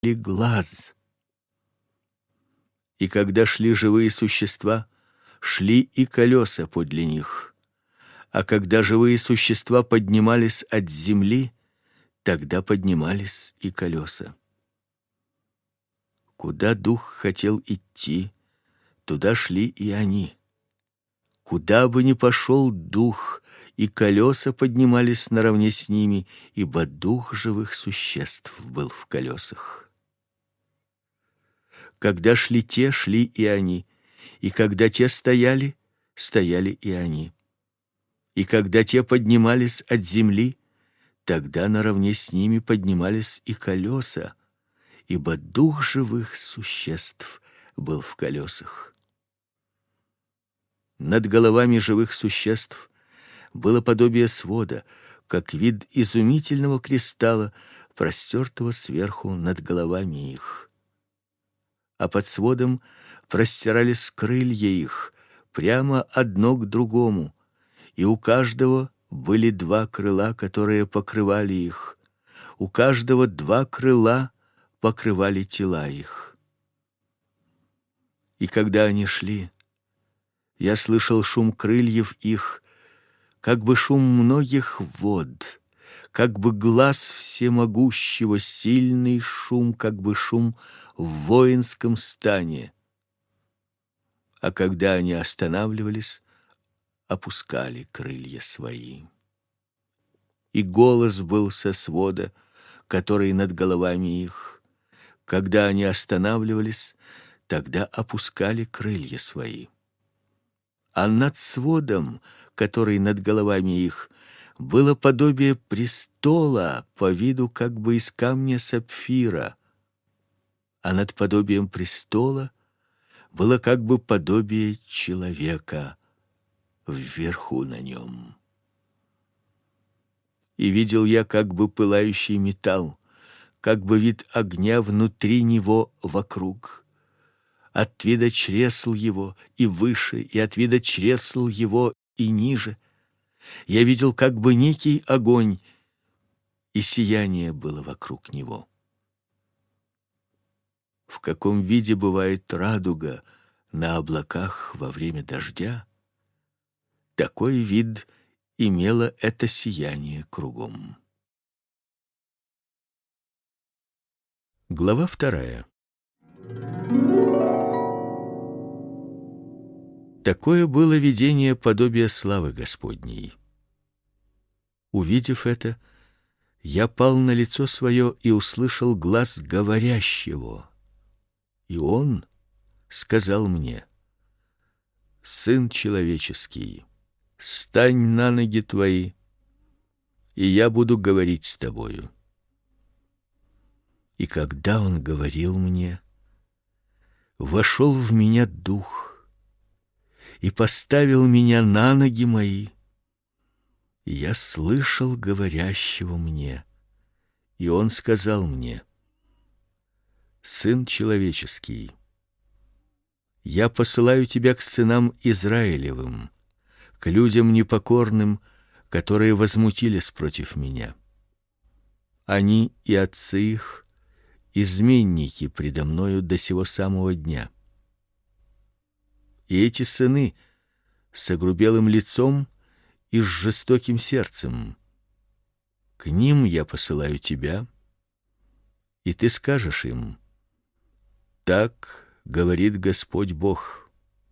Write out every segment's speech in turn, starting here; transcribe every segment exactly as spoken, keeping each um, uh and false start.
глаз. И когда шли живые существа, шли и колеса подле них. А когда живые существа поднимались от земли, тогда поднимались и колеса. Куда дух хотел идти, туда шли и они. Куда бы ни пошел дух, и колеса поднимались наравне с ними, ибо дух живых существ был в колесах. Когда шли те, шли и они, и когда те стояли, стояли и они. И когда те поднимались от земли, тогда наравне с ними поднимались и колеса, ибо дух живых существ был в колесах. Над головами живых существ было подобие свода, как вид изумительного кристалла, простертого сверху над головами их. А под сводом простирались крылья их, прямо одно к другому, и у каждого были два крыла, которые покрывали их. У каждого два крыла покрывали тела их. И когда они шли, я слышал шум крыльев их, как бы шум многих вод, как бы глас всемогущего, сильный шум, как бы шум в воинском стане. А когда они останавливались, опускали крылья свои. И голос был со свода, который над головами их. Когда они останавливались, тогда опускали крылья свои. А над сводом, который над головами их, было подобие престола по виду как бы из камня сапфира, а над подобием престола было как бы подобие человека вверху на нем. И видел я как бы пылающий металл, как бы вид огня внутри него вокруг. От вида чресл его и выше, и от вида чресл его и ниже. Я видел как бы некий огонь, и сияние было вокруг него. В каком виде бывает радуга на облаках во время дождя, такой вид имело это сияние кругом. Глава вторая. Такое было видение подобия славы Господней. Увидев это, я пал на лицо свое и услышал глас говорящего. И он сказал мне: «Сын человеческий, стань на ноги твои, и я буду говорить с тобою». И когда он говорил мне, вошел в меня дух и поставил меня на ноги мои, и я слышал говорящего мне, и он сказал мне: «Сын человеческий, я посылаю тебя к сынам Израилевым, к людям непокорным, которые возмутились против меня. Они и отцы их изменники предо мною до сего самого дня. И эти сыны с огрубелым лицом и с жестоким сердцем. К ним я посылаю тебя, и ты скажешь им: так говорит Господь Бог.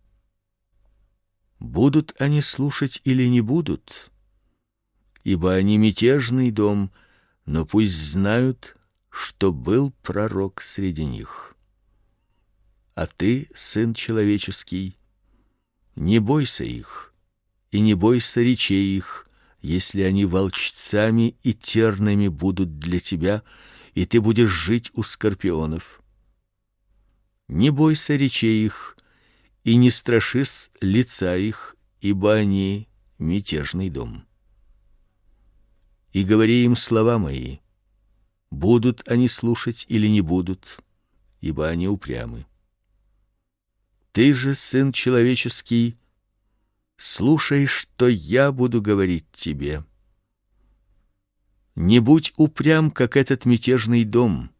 Будут они слушать или не будут, ибо они мятежный дом, но пусть знают, что был пророк среди них. А ты, сын человеческий, не бойся их, и не бойся речей их, если они волчцами и тернами будут для тебя, и ты будешь жить у скорпионов. Не бойся речей их, и не страшись лица их, ибо они мятежный дом. И говори им слова мои, будут они слушать или не будут, ибо они упрямы. Ты же, сын человеческий, слушай, что я буду говорить тебе. Не будь упрям, как этот мятежный дом,